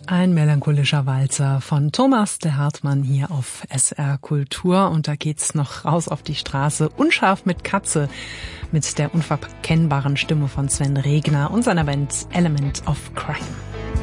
Ein melancholischer Walzer von Thomas de Hartmann hier auf SR Kultur. Und da geht's noch raus auf die Straße. Unscharf mit Katze mit der unverkennbaren Stimme von Sven Regner und seiner Band Element of Crime.